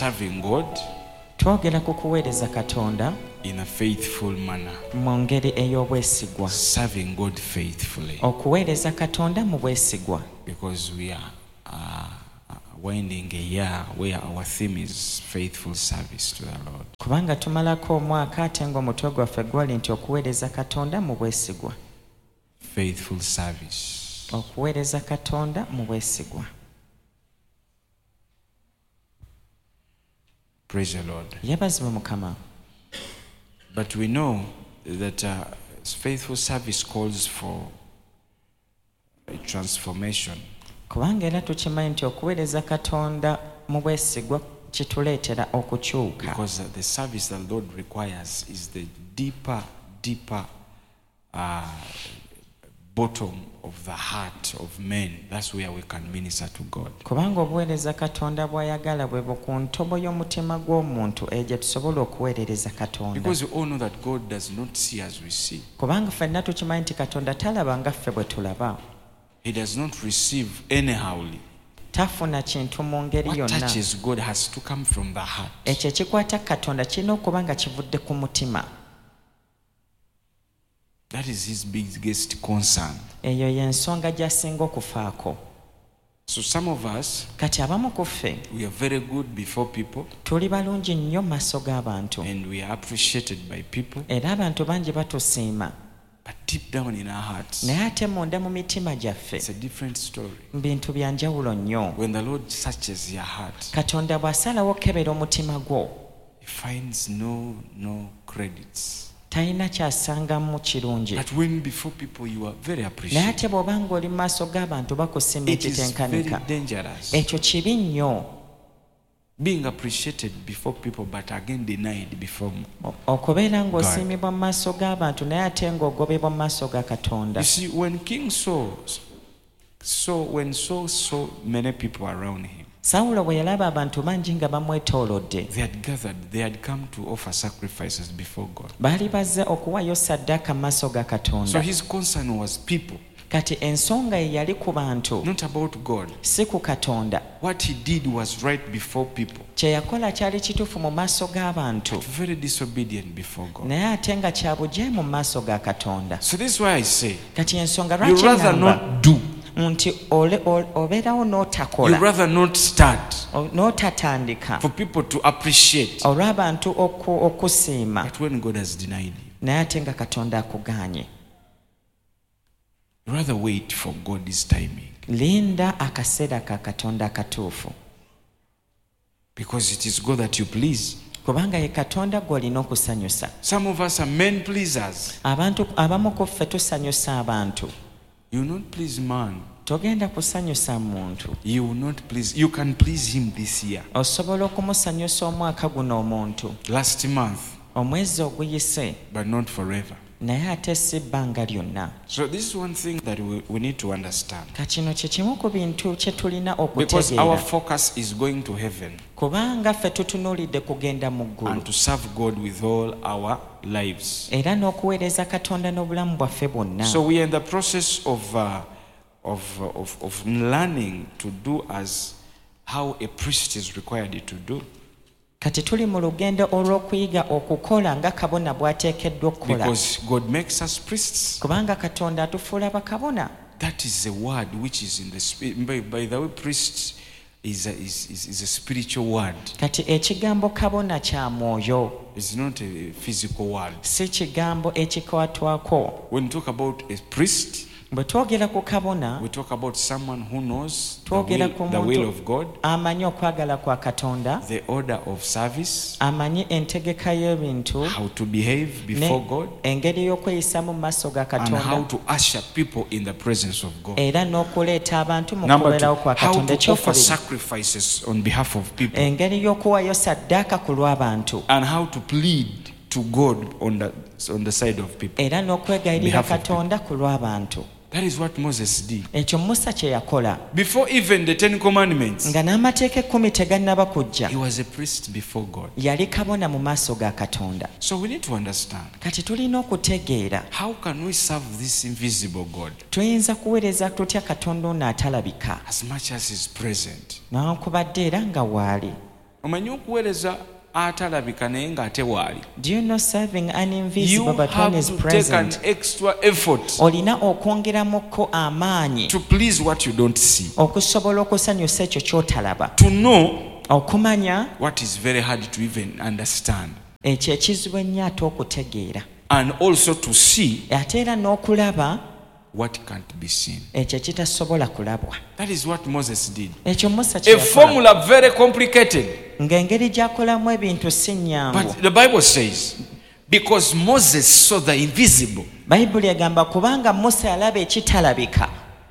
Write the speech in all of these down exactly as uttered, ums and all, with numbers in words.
serving God twogera ku kuweereza Katonda in a faithful manner. mu ngeri ey'obwesigwa. Serving God faithfully. Okuweereza Katonda mu bwesigwa. Because we are uh, winding a year where our theme is faithful service to the Lord. Kubanga tumalako omwaka ate ng'omutwe gwaffe gwali nti okuweereza Katonda mu bwesigwa. Faithful service. Okuweereza Katonda mu bwesigwa. Praise the Lord. Yebazibwe Mukama. But we know that uh, faithful service calls for a transformation. Kubanga era tukimanyi nti okuweereza Katonda mu bwesigwa kituleetera okukyuka. Because the service that the Lord requires is the deeper, deeper uh, bottom of the heart of men. That's where we can minister to God. Kubanga obuweereza Katonda bw'ayagala bwe ku ntobo y'omutima gw'omuntu egye tusobola okuweerereza Katonda. Because we all know that God does not see as we see. Kubanga ffenna tukimanyi nti Katonda talaba nga ffe bwe tulaba. He does not receive anyhowly. Tafuna kintu mu ngeri What yonna. touches God has to come from the heart. Ekyo ekikwata Katonda kirina okuba nga kivudde ku mutima. That is his biggest concern. Eyo y'ensonga gy'asinga okufaako. So some of us, Kati abamu ku ffe we are very good before people tuli balungi nnyo mu maaso g'abantu. and we are appreciated by people. Era abantu bangi batusiima. But deep down in our hearts, Naye ate munda mu mitima gyaffe it's a different story. bintu bya njawulo nnyo. When the Lord searches your heart, Katonda bw'asalawo okukebera omutima gwo, he finds no no credits. talina kyasangamu kirungi. But when before people you are very Naye appreciated, ate bw'oba ng'oli mu maaso g'abantu bakusiima it is very ekitenkanika. dangerous. Ekyo kibi nnyo. Being appreciated before people but again denied before. O- okubeera ng'osiimibwa mu maaso g'abantu naye ate ng'ogobebwa mu maaso ga Katonda. You see, when King Saul saw when Saul saw many people around him, Sawulo bwe yalaba abantu bangi nga bamwetoolodde, they had gathered, they had come to offer sacrifices before God. baali bazze okuwaayo ssaddaaka mu maaso ga So Katonda. his concern was people, Kati ensonga ye yali ku bantu, not about God. si ku Katonda. What he did was right before people, Kye yakola kyali kituufu mu maaso g'abantu, but very disobedient before God. naye ate nga kya bujeemu mu maaso ga Katonda. So this is why I say, Kati ensonga you lwaki rather ŋŋamba not do, nti ole- ole- obeerawo you n'otakola, rather not start o- n'otatandika for people to appreciate. olw'abantu oku- okusiima, But when God has denied you, naye ate nga Katonda akugaanye. you rather wait for God's timing, Linda akaseera ka Katonda akatuufu, because it is God that you please. kubanga ye Katonda gw'olina okusanyusa. Some of us are men pleasers. Abantu abamu ku ffe tusanyusa abantu. You will not please man. Togenda kusanyusa muntu. You will not please. You can please him this year. Osobola okumusanyusa omwaka guno omuntu, Last month, omwezi oguyise, but not forever. naye ate si bbanga lyonna. So this is one thing that we, we need to understand. Kakino kye kimu ku bintu kye tulina Because our okutegeera. focus is going to heaven Kubanga ffe tutunuulidde kugenda mu ggulu, and to serve God with all our lives. era n'okuweereza Katonda n'obulamu bwaffe bwonna. So we are in the process of, uh, of, uh, of, of learning to do as how a priest is required to do. Kati tuli mu lugendo olw'okuyiga okukola nga kabona bw'ateekeddwa okukola. Because God makes us priests. Kubanga Katonda atufuula bakabona. That is a word which is in the spirit. By, by the way, priest is a, is, is, is a spiritual word. Kati ekigambo kabona kya mwoyo, It's not a physical word. si kigambo ekikwatwako. When we talk about a priest, Bwe twogera ku kabona, we talk about someone who knows the twogera will, ku the will muntu of God, amanyi okwagala kwa Katonda, the order of service, amanyi entegeka y'ebintu, how to behave before ne God, engeri y'okweyisamu mu maaso ga and how Katonda, to usher people in the presence of God. era n'okuleeta abantu mu Number two, kubeerawo kwa how Katonda. to offer Ekyokubiri, sacrifices on behalf of people, engeri y'okuwaayo ssaddaaka ku lw'abantu, and how to plead to God on the, on the side of people. era n'okwegayirira Behalf of Katonda ku lw'abantu. That is what Moses did. Ekyo Musa kye yakola. Before even the Ten Commandments, Nga n'amateeka ekkumi tegannaba kujja, he was a priest before God. yali kabona mu maaso ga Katonda. So we need to understand, Kati tulina okutegeera, how can we serve this invisible God tuyinza kuweereza tutya Katonda ono atalabika, as much as is present? newankubadde era nga waali. omanyi okuweereza atalabika naye ng'ate waali. Do you know serving an You invisible but one have is to take an present? extra effort Olina okwongeramukko amaanyi to please what you don't see, okusobola okusanyusa ekyo ky'otalaba, to know okumanya what is very hard to even understand, ekyo ekizibu ennyo ate okutegeera, and also to see ate era n'okulaba what can't be seen. ekyo ekitasobola kulabwa. That is what Moses did. Ekyo Musa A kye yakola, formula very complicated. ng'engeri gy'akolamu ebintu si nnyangu. But the Bible says, because Moses saw the invisible. Bayibuli egamba kubanga Musa yalaba ekitalabika.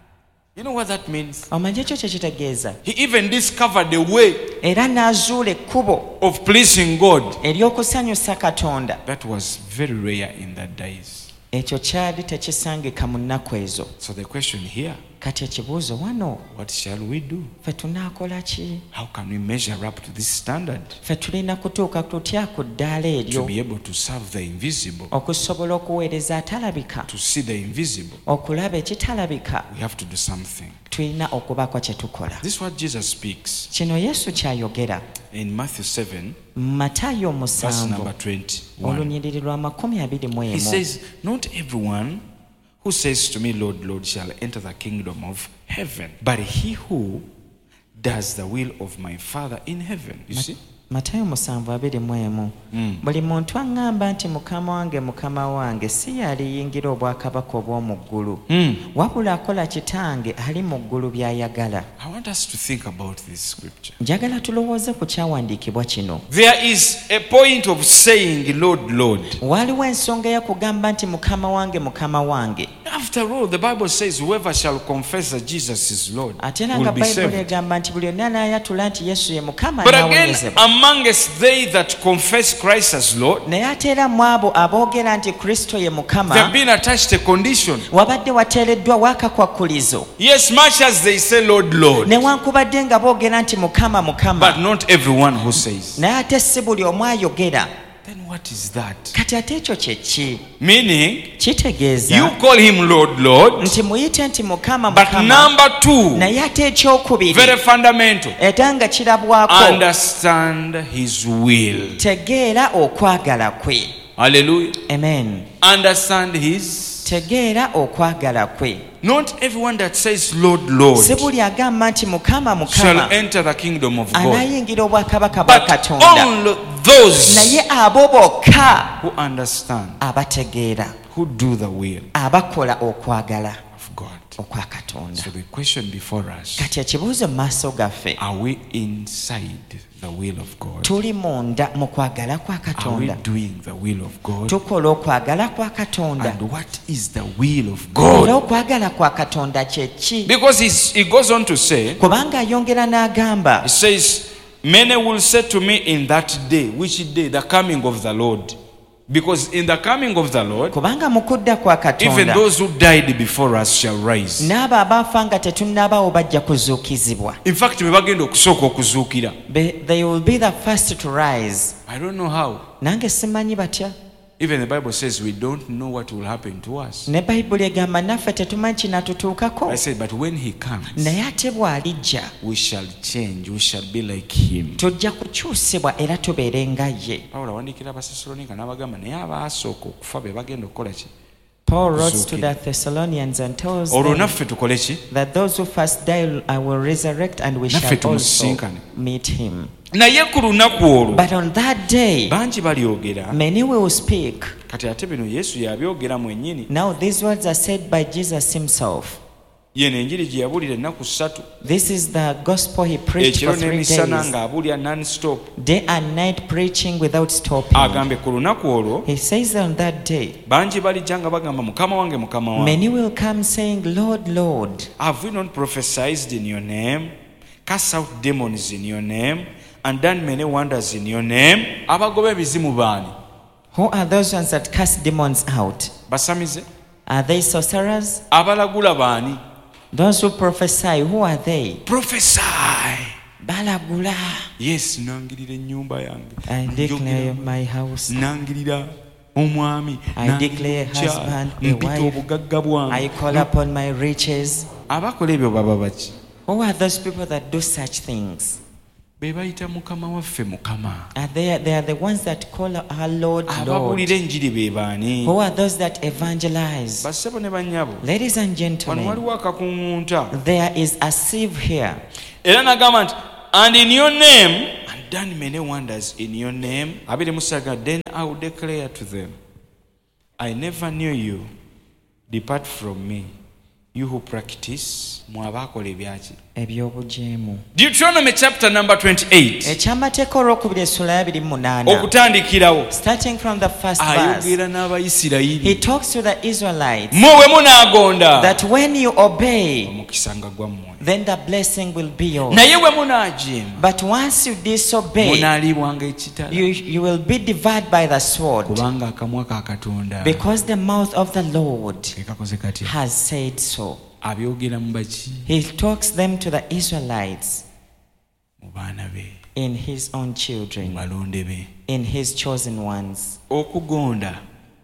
You know what that means? Omanyi ekyo kye kitegeeza? He even discovered a way Era n'azuula ekkubo of pleasing God. ery'okusanyusa Katonda. That was very rare in that days. Ekyo kyali tekisangika mu nnaku ezo. So the question here, Kati ekibuuzo wano, what shall we do? ffe tunaakola ki? How can we measure up to this standard Ffe tulina kutuuka tutya ku ddaala to eryo be able to serve the invisible, okusobola okuweereza atalabika, to see the invisible? okulaba ekitalabika? We have to do something. Tulina okubaako kye tukola. This is what Jesus speaks Kino Yesu ky'ayogera in Matthew seven, Matayo verse musanvu number twenty-one. olunyiriri lwa makumi abiri mu He emu. says, not everyone who says to me, Lord, Lord, shall enter the kingdom of heaven, but he who does the will of my Father in heaven. You see? Matayo musanvu abiri mu emu. Buli muntu aŋŋamba nti mukama wange mukama wange si yaliyingira obwakabaka obw'omu ggulu, wabula akola kitange ali mu ggulu by'ayagala. I want us to think about this scripture. Njagala tulowooze ku kyawandiikibwa kino. There is a point of saying, Lord, Lord. Waliwo ensonga ey'okugamba nti mukama wange mukama wange. After all, the Bible says, whoever shall confess that Jesus is Lord Ate era will nga be Bayibuli saved. egamba nti buli yonna anaayatula nti Yesu ye mukama But again, anaawonyezebwa. amongst they that confess Christ as Lord, Naye ate era mu abo aboogera nti Kristo ye mukama, they have been attached a condition. wabadde wateereddwawo akakwakkulizo. Yes, much as they say, Lord, Lord, Newankubadde nga boogera nti mukama mukama, but not everyone who says. naye ate si buli omu ayogera. Then what is that? Kati ate ekyo kye ki? Meaning, Kitegeeza you call him Lord, Lord, nti muyite nti mukama but mukama, number two, naye ate ekyokubiri very fundamental, era nga kirabwako, understand his will. tegeera okwagala kwe. Hallelujah. Amen. Understand his. Tegeera okwagala kwe. Not everyone that says, Lord, Lord, Si buli agamba nti mukama shall mukama enter the kingdom of God, anaayingira obwakabaka bwa but Katonda, only those naye abo bokka who understand, abategeera, who do the will abakola okwagala of God. okwa Katonda. So the question before us, Kati ekibuuzo mu maaso gaffe, are we inside the will of God? tuli munda mu kwagala kwa Are we Katonda? doing the will of God? Tukola okwagala kwa Katonda? And what is the will of Era God? okwagala kwa Katonda kye ki? Because he's, he goes on to say, Kubanga ayongera n'agamba, he says, many will say to me in that day, which day? The coming of the Lord. Because in the coming of the Lord, kubanga mu kudda kwa even Katonda those who died before us shall rise. n'abo abaafa nga tetunnabaawo bajja kuzuukizibwa. In fact, be bagenda okusooka okuzuukira. Be- They will be the first to rise. I don't know how. Nange simanyi batya. Even the Bible says we don't know what will happen to us. Ne Bayibuli egamba naffe tetumanyi kinatutuukako. I said, but when he comes, Naye ate bw'alijja we shall change. We shall be like him. tujja kukyusibwa era tubeere nga ye. Pawulo awandiikira Abasessaloniika n'abagamba naye abaasooka okufa be bagenda okukola ki? Paul wrote to Kuzuukira. the Thessalonians and tells Olwo them naffe tukole ki? that those who first die I will resurrect and we Naffe shall also tumusinkane. meet him. Naye ku lunaku olwo But on that day, bangi balyogera. many will speak. Kati ate bino Yesu yabyogera mwennyini. Now these words are said by Jesus himself. Yeno enjiri gye yabuulira ennaku ssatu. This is the gospel he preached Ekiro for three n'emisana days, ng'abuulira non-stop. day and night preaching without stopping. Agambe ku lunaku olwo He says on that day, bangi balijja nga bagamba mukama wange mukama wange. many will come saying, Lord, Lord, Have we not prophesied in your name, cast out demons in your name, and done many wonders in your name? Abagoba ebizimu baani? who are those ones that cast demons out? Basamize? Are they sorcerers? Abalagula baani? Those who prophesy, who are they? Prophesy. Balagula. Yes, nangirira ennyumba yange. I declare my house. Nangirira omwami. I declare Nangirira husband, a mpita wife. obugagga bwange. I call upon my riches. Abakola ebyo baba baki? Who are those people that do such things? be bayita mukama waffe mukama. Are they, they are the ones that call our Lord, Lord. Ababuulira enjiri be baani? Who are those that evangelize? Bassebo ne bannyabo, Ladies and wano gentlemen, waliwo akakuŋŋunta. there is a sieve here. Era nagamba nti, and in your name, and done many wonders in your name. Abiri musaga, then I will declare to them, I never knew you. Depart from me, you who practice mwabakola ebyaki ebyobujeemu. Deuteronomy chapter number twenty-eight. Ekyamateeka olwokubiri essula ya abiri mu munaana. Okutandikirawo Starting from the first verse, ayogera n'Abayisirayiri. he talks to the Israelites Mwe bwe munaagonda that when you obey, omukisa nga gwammwe, then the blessing will be yours. naye bwe munaajeema But once you disobey, munaalibwanga ekitala, you, you will be devoured by the sword, kubanga akamwa ka Katonda because the mouth of the Lord ke kakoze katya. has said so. Abyogera mu baki? He talks them to the Israelites Mu baana be, in his own mu children, balonde be. in his chosen ones. Okugonda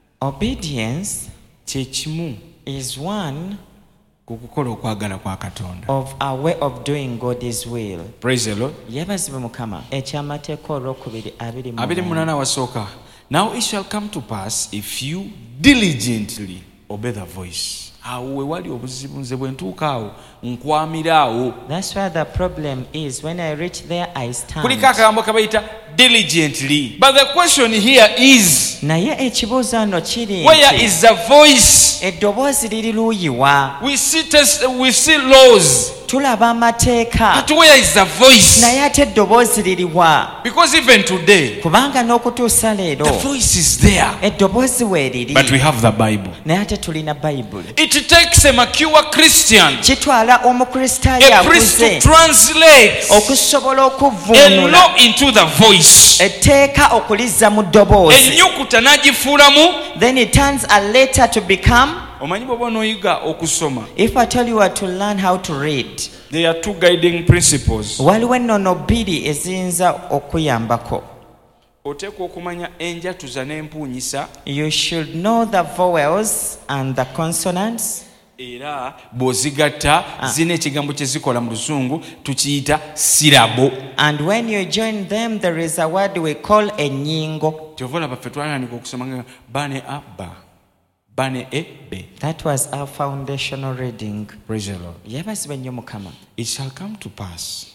Obedience kye kimu is one ku kukola okwagala kwa Katonda. of our way of doing God's will. Praise the Lord. Yebazibwe Mukama. Ekyamateeka olwokubiri abiri mu abiri munaana. munana wasooka. Now it shall come to pass if you diligently obey the voice. Awo we wali obuzibu, nze bwe ntuuka awo nkwamira awo. That's where the problem is. When I reach there, I stand. Kuliko akagambo kabayita diligently. But the question here is, Naye ekibuuzo ano kiri where nti, is the voice? eddoboozi liri luuyiwa? We see test, we see laws, Tulaba amateeka, but where is the voice? naye ate eddoboozi liriwa? Because even today Kubanga n'okutuusa leero the voice is there, eddoboozi weeriri, but we have the Bible. naye ate tulina bayibuli. It takes a mature Christian, Kitwala omukristaayo a priest to akuze translate okusobola a okuvvuunula law into the voice. etteeka okulizza mu ddoboozi. Ennyukuta n'agifuulamu. Then it turns a letter to become. Omanyi bw'oba onooyiga okusoma, If I tell you what to learn how to read, there are two guiding principles. waliwo ennono bbiri eziyinza okuyambako. Oteekwa okumanya enjatuza n'empuunyisa, You should know the vowels and the consonants, era bw'ozigatta zina ekigambo kye zikola mu Luzungu tukiyita sirabo. and when you join them there is a word we call ennyingo. Kyova olaba ffe twalandika okusoma nga bane abba bane ebbe. That was our foundational reading. Praise the Lord. Yebazibwe nnyo Mukama. It shall come to pass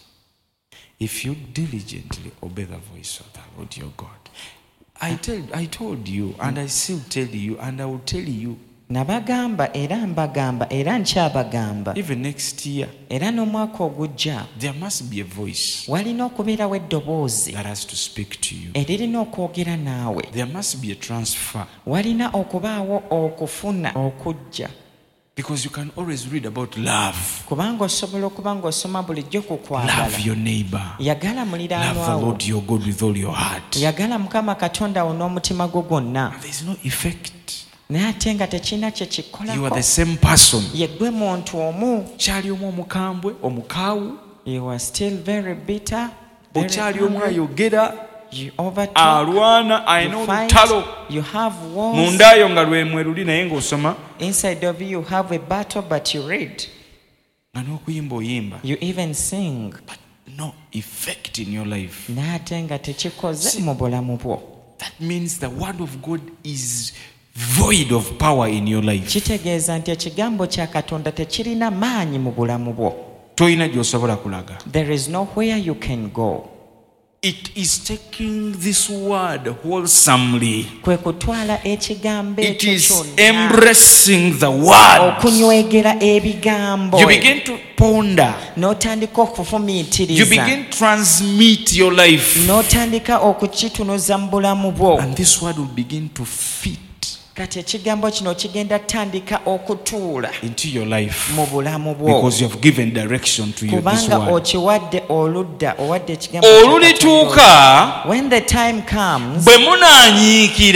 if you diligently obey the voice of the Lord your God. I tell, I told you, and I still tell you, and I will tell you, Nabagamba era mbagamba era nkyabagamba, even next year, era n'omwaka ogujja there must be a voice walina okubeerawo eddoboozi that has to speak to you. eririna okwogera naawe. There must be a transfer, Walina okubaawo okufuna okujja, because you can always read about love. kubanga osobola okuba ng'osoma bulijjo ku kwagala. Love your neighbor. Yagala Love the muliraanwawo, Lord your God with all your heart. yagala Mukama Katonda wo n'omutima gwo gwonna, There is no effect. naye ate nga tekirina kye You are kikolako. the same person. Ye ggwe muntu omu. Kyali omu omukambwe, omukaawu, You are still very bitter, very okyali omu angry. ayogera, You overtalk, alwana, alina you fight, olutalo. you have wars. Mundaayo nga lwe mweruli naye ng'osoma. Inside of you, you have a battle, but you read. Nga n'okuyimba oyimba. You even sing. But no effect in your life. N'ate nga tekikoze mu bulamu bwo. That means the word of God is void of power in your life. Kitegeeza nti ekigambo kya Katonda tekirina maanyi mu bulamu bwo. Toyina gy'osobola kulaga. There is nowhere you can go. It is taking this word wholesomely. Kwe kutwala ekigambo It ekyo is kyonna, embracing the word. okunywegera ebigambo, You begin to ponder. n'otandika You okufumiitiriza, begin to transmit your life. n'otandika okukitunuza mu bulamu bwo. And this word will begin to fit Kati ekigambo kino kigenda tandika okutuula into your life. mu bulamu bwo, Because you have given direction to your, this kubanga word. okiwadde oludda, owadde ekigambo kya Katonda. Olulituuka When the time comes, bwe munaanyiikira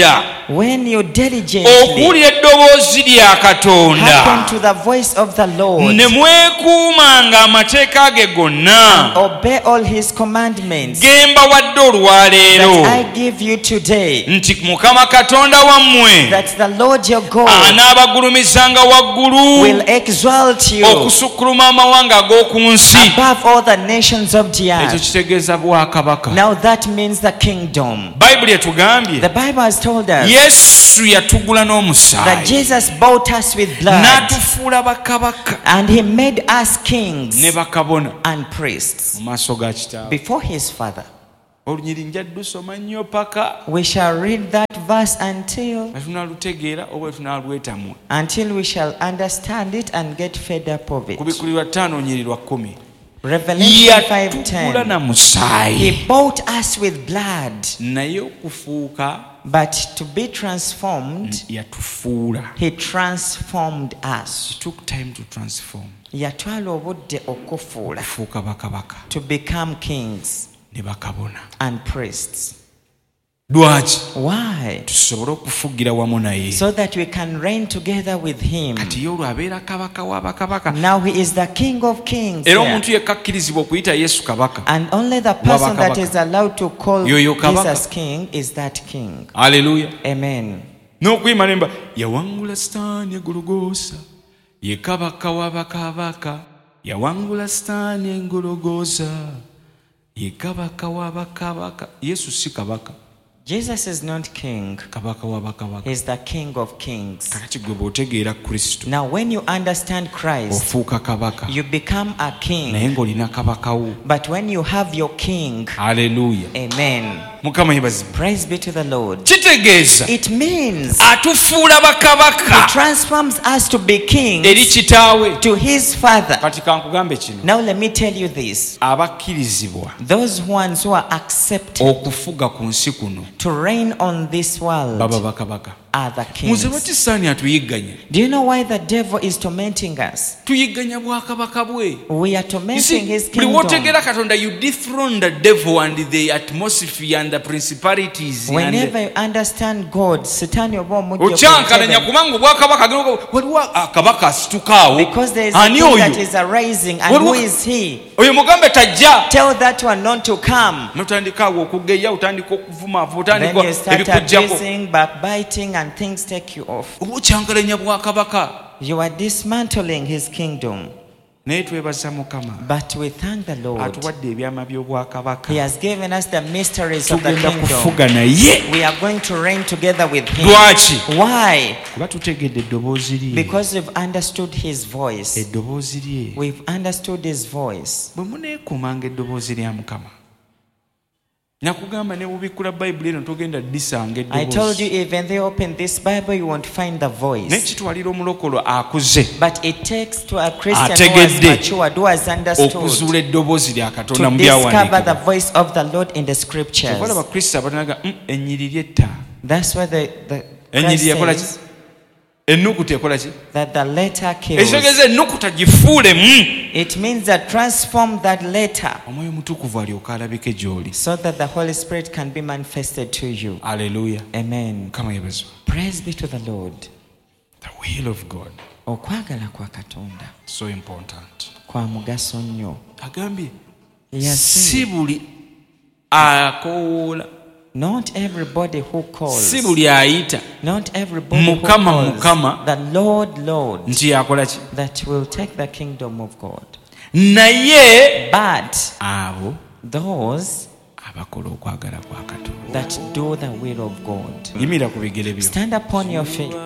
when you diligently okuwulira eddoboozi lya Katonda hearken to the voice of the Lord ne mwekuumanga amateeka ge gonna obey all his commandments gemba wadde olwaleero that I give you today, nti Mukama Katonda wammwe that the Lord your God anaabagulumizanga waggulu will exalt you okusukkuluma amawanga ag'oku nsi. above all the nations of the Ekyo earth. kitegeeza bwakabaka. Now that means the kingdom. Bayibuli etugambye The Bible has told us Yesu yatugula that n'omusaayi Jesus bought us with blood n'atufuula bakabaka and he made us kings ne bakabona and priests mu maaso ga Kitaawe. before his Father. Olunyiri nja lusoma nnyo paka We shall read that verse until nga tunaalutegeera oba tunaalwetamwa. until we shall understand it and get fed up of it. Ku Bikkulirwa ttaano nyiri lwa kkumi. Revelation five Yatugula na ten. musaayi He bought us with blood, naye okufuuka but to be transformed, yatufuula. he transformed us. It took time to transform. Yatwala obudde okufuula, Kufuuka bakabaka to become kings ne bakabona. and priests. Lwaki? Why? Tusobole okufugira wamu naye. So that we can reign together with him. Kati ye olwo abeera kabaka wa bakabaka. Now he is the King of kings Era here. omuntu yekka akkirizibwa okuyita Yesu kabaka. And only the person that Kabaka. is allowed to call Yoyo kabaka. Jesus king is that king. Haleluya. Amen. N'okuyima nemba yawangula Sitaani egologoosa ye kabaka wa bakabaka. Yawangula Sitaani engologoosa ye kabaka wa bakabaka. Yesu si kabaka. Jesus is not king. Kabaka wa bakabaka. He is the King of kings. Kakati gwe bw'otegeera Kristo Now when you understand Christ, ofuuka kabaka you become a naye king. ng'olina kabaka wo. But when you have your king, Haleluya. amen. Mukama yebazibwe. Praise be to the Lord. Kitegeeza It means atufuula he bakabaka transforms us to be eri kings kitaawe. to his Father. Kati kankugambe kino, Now let me tell you this. abakkirizibwa Those ones who are accepted okufuga ku nsi kuno to reign on this world baba bakabaka. are the Muze kings. lwaki Sitaani atuyigganya? Do you know why the devil is tormenting us? Tuyigganya bwakabaka bwe. We are You tormenting see, his buli kingdom. w'otegeera Katonda, you dethrone the devil and the atmosphere and the principalities and Whenever you understand God, Satan oba omujja okyankalanya ku kubanga obwakabaka agenda waliwo akabaka asitukaawo. because there is a Ani king that oyo? is arising, and Waliwo- who is he? Oyo mugambe tajja. Tell that one not to come. Notandika awo okugeya, otandika okuvuma, Then otandika you start ebikujjako. abusing, backbiting, and things take you off. Oba okyankalanya bwakabaka. You are dismantling his kingdom. Naye twebaza Mukama But we thank the Lord. atuwadde ebyama by'obwakabaka. He has given us the mysteries of the Tugenda kingdom. kufuga naye. We are going to reign together with him. Lwaki? Why? Kuba tutegedde eddoboozi lye. Because we've understood his voice. Eddoboozi lye. We've understood his voice. Bwe muneekuumanga eddoboozi lya Mukama. Nakugamba ne bubikkula Bayibuli eno togenda disanga I told you, eddoboozi. even they open this Bible, you won't find the voice. N'ekitwalira omulokolo akuze But it takes to a Christian who has Ategedde. matured, who has understood, okuzuula eddoboozi lya Katonda to mu discover the byawandiikibwa. voice of the Lord in the scriptures. Okola Abakristo abatanaga "Mm, ennyiriri etta. That's why the, the Ennyiriri Christ ekola ki? says Ennukuta ekola ki? that the letter kills. Ekitegeeza ennukuta gifuulemu. It means that transform that letter Omwoyo Mutukuvu alyoka alabike gy'oli. so that the Holy Spirit can be manifested to you. Haleluya. Amen. Mukama yeebazibwe. Praise be to the Lord. The will of God, Okwagala kwa Katonda so important. kwa mugaso nnyo. Agambye Yes, si buli akoowoola, not everybody who calls, si buli ayita not everybody who Mukama, calls Mukama. the Lord, Lord, nti yakola ki. that will take the kingdom of God. Naye But abo those abakola okwagala kwa Katonda. that do the will of God. Yimira ku bigere byo. Stand upon your feet.